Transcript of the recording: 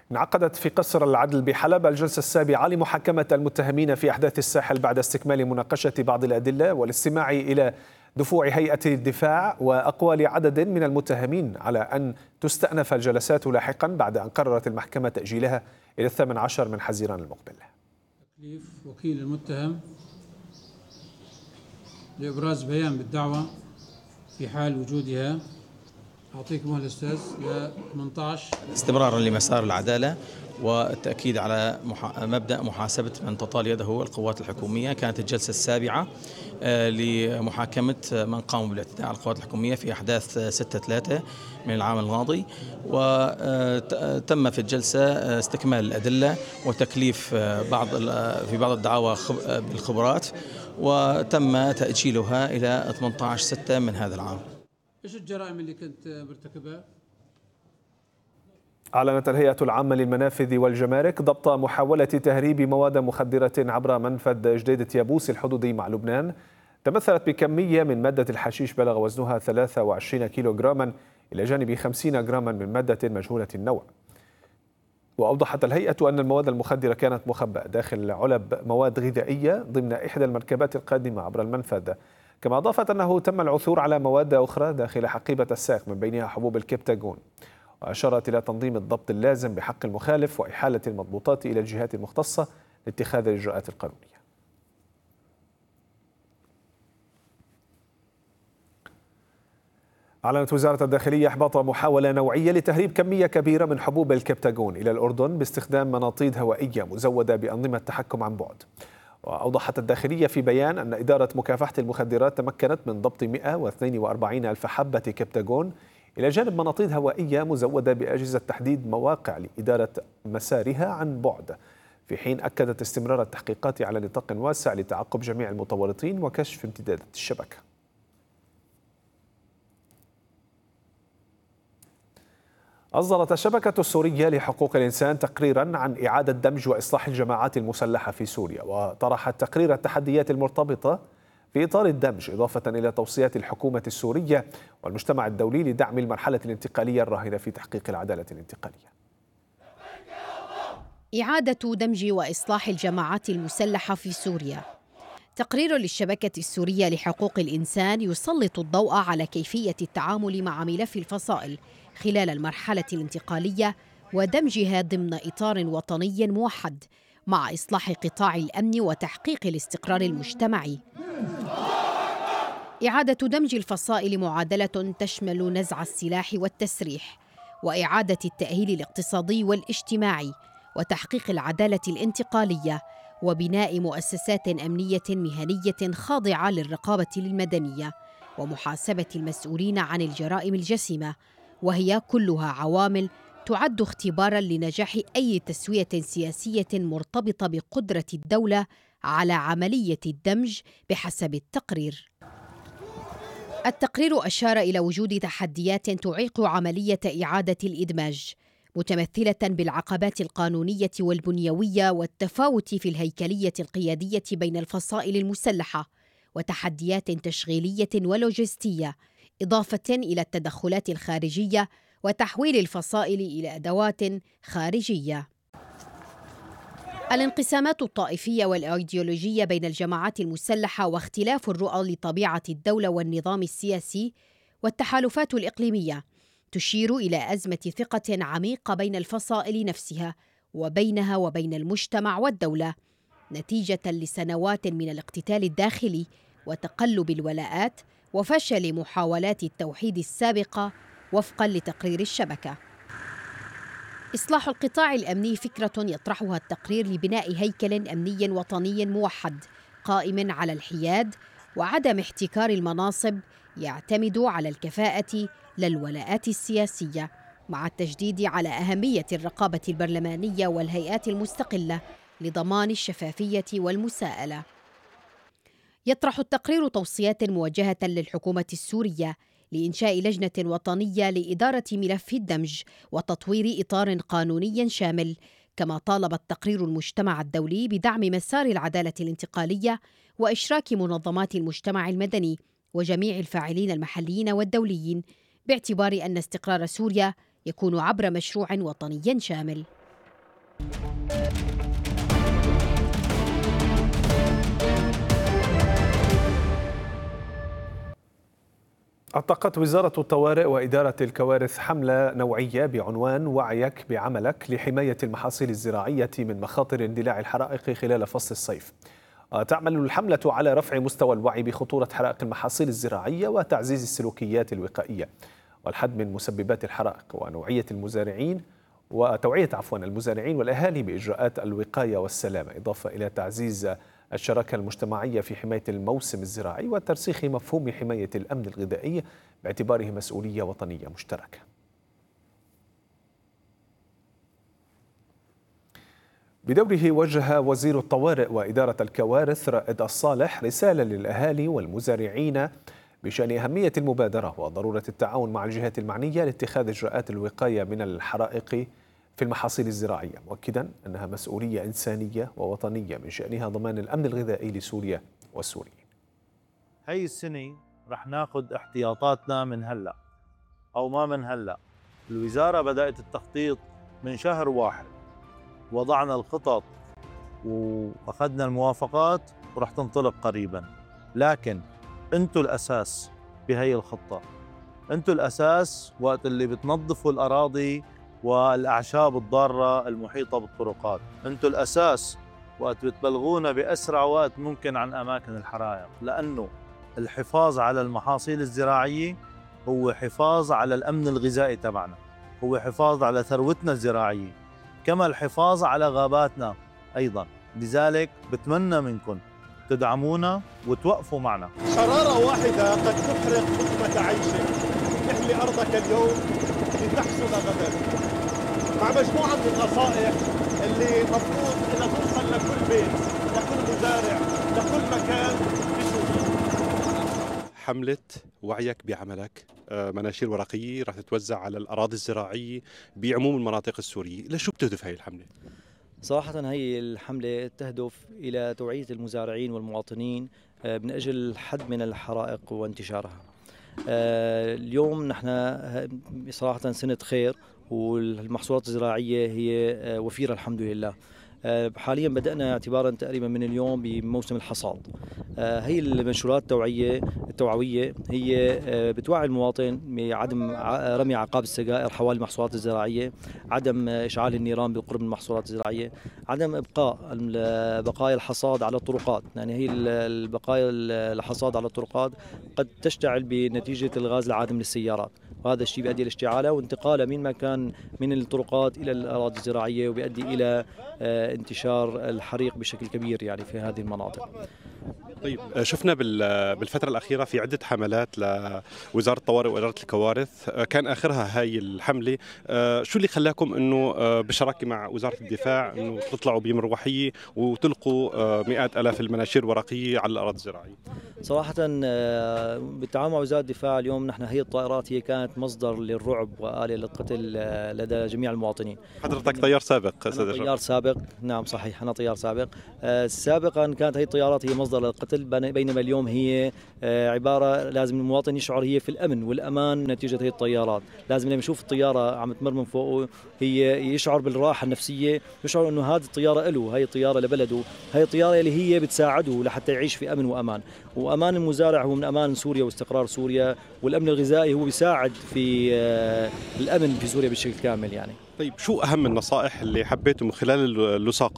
انعقدت في قصر العدل بحلب الجلسة السابعة لمحاكمة المتهمين في أحداث الساحل بعد استكمال مناقشة بعض الأدلة والاستماع إلى دفوع هيئة الدفاع وأقوال عدد من المتهمين على أن تستأنف الجلسات لاحقا بعد أن قررت المحكمة تأجيلها إلى 18 من حزيران المقبل. تكليف وكيل المتهم لإبراز بيان بالدعوة في حال وجودها. أعطيكم الأستاذ ل 18. استمرارا لمسار العدالة والتأكيد على مبدأ محاسبة من تطال يده القوات الحكومية، كانت الجلسة السابعة لمحاكمة من قاموا بالاعتداء على القوات الحكومية في أحداث 6/3 من العام الماضي، وتم في الجلسة استكمال الأدلة وتكليف في بعض الدعاوى بالخبرات، وتم تأجيلها إلى 18/6 من هذا العام. إيش الجرائم اللي كنت مرتكبها؟ أعلنت الهيئة العامة للمنافذ والجمارك ضبط محاولة تهريب مواد مخدرة عبر منفذ جديدة يابوس الحدودي مع لبنان، تمثلت بكمية من مادة الحشيش بلغ وزنها 23 كيلوغراما إلى جانب 50 جراما من مادة مجهولة النوع. وأوضحت الهيئة أن المواد المخدرة كانت مخبأة داخل علب مواد غذائية ضمن إحدى المركبات القادمة عبر المنفذ. كما أضافت أنه تم العثور على مواد أخرى داخل حقيبة السائق من بينها حبوب الكبتاغون، وأشارت إلى تنظيم الضبط اللازم بحق المخالف وإحالة المضبوطات إلى الجهات المختصة لاتخاذ الإجراءات القانونية. أعلنت وزارة الداخلية إحباط محاولة نوعية لتهريب كمية كبيرة من حبوب الكبتاغون إلى الأردن باستخدام مناطيد هوائية مزودة بأنظمة تحكم عن بعد. وأوضحت الداخلية في بيان أن إدارة مكافحة المخدرات تمكنت من ضبط 142 ألف حبة كبتاغون إلى جانب مناطيد هوائية مزودة بأجهزة تحديد مواقع لإدارة مسارها عن بعد، في حين أكدت استمرار التحقيقات على نطاق واسع لتعقب جميع المتورطين وكشف امتدادات الشبكة. أصدرت الشبكة السورية لحقوق الإنسان تقريرا عن إعادة دمج وإصلاح الجماعات المسلحة في سوريا، وطرحت تقرير التحديات المرتبطة في إطار الدمج، إضافة إلى توصيات الحكومة السورية والمجتمع الدولي لدعم المرحلة الانتقالية الراهنة في تحقيق العدالة الانتقالية. إعادة دمج وإصلاح الجماعات المسلحة في سوريا. تقرير للشبكة السورية لحقوق الإنسان يسلط الضوء على كيفية التعامل مع ملف الفصائل خلال المرحلة الانتقالية ودمجها ضمن إطار وطني موحد مع إصلاح قطاع الأمن وتحقيق الاستقرار المجتمعي. إعادة دمج الفصائل معادلة تشمل نزع السلاح والتسريح، وإعادة التأهيل الاقتصادي والاجتماعي، وتحقيق العدالة الانتقالية، وبناء مؤسسات أمنية مهنية خاضعة للرقابة المدنية، ومحاسبة المسؤولين عن الجرائم الجسيمة، وهي كلها عوامل تعد اختباراً لنجاح أي تسوية سياسية مرتبطة بقدرة الدولة على عملية الدمج بحسب التقرير. التقرير أشار إلى وجود تحديات تعيق عملية إعادة الإدماج، متمثلة بالعقبات القانونية والبنيوية والتفاوت في الهيكلية القيادية بين الفصائل المسلحة، وتحديات تشغيلية ولوجستية، إضافة إلى التدخلات الخارجية وتحويل الفصائل إلى أدوات خارجية. الانقسامات الطائفية والأيديولوجية بين الجماعات المسلحة واختلاف الرؤى لطبيعة الدولة والنظام السياسي والتحالفات الإقليمية تشير إلى أزمة ثقة عميقة بين الفصائل نفسها وبينها وبين المجتمع والدولة، نتيجة لسنوات من الاقتتال الداخلي وتقلب الولاءات وفشل محاولات التوحيد السابقة وفقاً لتقرير الشبكة. إصلاح القطاع الأمني فكرة يطرحها التقرير لبناء هيكل أمني وطني موحد قائم على الحياد وعدم احتكار المناصب، يعتمد على الكفاءة لا الولاءات السياسية، مع التشديد على أهمية الرقابة البرلمانية والهيئات المستقلة لضمان الشفافية والمساءلة. يطرح التقرير توصيات موجهة للحكومة السورية لإنشاء لجنة وطنية لإدارة ملف الدمج وتطوير إطار قانوني شامل، كما طالب التقرير المجتمع الدولي بدعم مسار العدالة الانتقالية وإشراك منظمات المجتمع المدني وجميع الفاعلين المحليين والدوليين، باعتبار أن استقرار سوريا يكون عبر مشروع وطني شامل. أطلقت وزارة الطوارئ وإدارة الكوارث حملة نوعية بعنوان وعيك بعملك لحماية المحاصيل الزراعية من مخاطر اندلاع الحرائق خلال فصل الصيف. تعمل الحملة على رفع مستوى الوعي بخطورة حرائق المحاصيل الزراعية وتعزيز السلوكيات الوقائية والحد من مسببات الحرائق ونوعية المزارعين وتوعية المزارعين والأهالي بإجراءات الوقاية والسلامة، إضافة إلى تعزيز الشراكة المجتمعية في حماية الموسم الزراعي وترسيخ مفهوم حماية الأمن الغذائي باعتباره مسؤولية وطنية مشتركة. بدوره وجه وزير الطوارئ وإدارة الكوارث رائد الصالح رسالة للأهالي والمزارعين بشأن أهمية المبادرة وضرورة التعاون مع الجهات المعنية لاتخاذ إجراءات الوقاية من الحرائق في المحاصيل الزراعية، مؤكدا أنها مسؤولية إنسانية ووطنية من شأنها ضمان الأمن الغذائي لسوريا والسوريين. هاي السنة رح ناخذ احتياطاتنا من هلأ أو ما من هلأ. الوزارة بدأت التخطيط من شهر واحد، وضعنا الخطط وأخذنا الموافقات ورح تنطلق قريبا. لكن أنتوا الأساس بهي الخطة، أنتوا الأساس وقت اللي بتنظفوا الأراضي والأعشاب الضارة المحيطة بالطرقات، أنتوا الأساس وقت بتبلغونا بأسرع وقت ممكن عن أماكن الحرائق، لأنه الحفاظ على المحاصيل الزراعية هو حفاظ على الأمن الغذائي تبعنا، هو حفاظ على ثروتنا الزراعية، كما الحفاظ على غاباتنا أيضا. لذلك بتمنى منكم تدعمونا وتوقفوا معنا. شرارة واحدة قد تحرق لقمة عيشك. احلي أرضك اليوم لتحصد غدا، مع مجموعة من النصائح اللي مفروض انها توصل لكل بيت، لكل مزارع، لكل مكان بسوريا. حملة وعيك بعملك مناشير ورقية راح تتوزع على الأراضي الزراعية بعموم المناطق السورية. لشو بتهدف هاي الحملة؟ صراحة هي الحملة تهدف إلى توعية المزارعين والمواطنين من أجل الحد من الحرائق وانتشارها. اليوم نحن صراحة سنة خير والمحصولات الزراعية هي وفيرة الحمد لله. حاليا بدأنا اعتبارا تقريبا من اليوم بموسم الحصاد. هي المنشورات التوعوية هي بتوعي المواطن بعدم رمي عقاب السجائر حوالي المحصولات الزراعية، عدم إشعال النيران بقرب المحصولات الزراعية، عدم إبقاء بقايا الحصاد على الطرقات، يعني هي البقايا الحصاد على الطرقات قد تشتعل بنتيجة الغاز العادم للسيارات، وهذا الشيء بيؤدي إلى اشتعاله وانتقاله من مكان من الطرقات إلى الأراضي الزراعية، وبيؤدي إلى انتشار الحريق بشكل كبير يعني في هذه المناطق. طيب شفنا بالفترة الأخيرة في عدة حملات لوزارة الطوارئ وإدارة الكوارث، كان آخرها هاي الحملة. شو اللي خلاكم أنه بشراكة مع وزارة الدفاع أنه تطلعوا بمروحية وتلقوا مئات آلاف المناشير الورقية على الأراضي الزراعية؟ صراحة بالتعاون مع وزارة الدفاع اليوم نحن هي الطائرات هي كانت مصدر للرعب وآلة للقتل لدى جميع المواطنين. حضرتك طيار سابق؟ أنا طيار سابق، نعم صحيح أنا طيار سابق. سابقا كانت هي الطيارات هي مصدر للقتل، بينما اليوم هي عبارة لازم المواطن يشعر هي في الأمن والأمان نتيجة هي الطيارات. لازم لما يشوف الطيارة عم تمر من فوقه هي يشعر بالراحة النفسية، يشعر أنه هذه الطيارة له، هي الطيارة لبلده، هي الطيارة اللي هي بتساعده لحتى يعيش في أمن وأمان. وأمان المزارع هو من أمان سوريا واستقرار سوريا، والأمن الغذائي هو بيساعد في الأمن في سوريا بشكل كامل يعني. طيب شو أهم النصائح اللي حبيتوا من خلال اللصاقة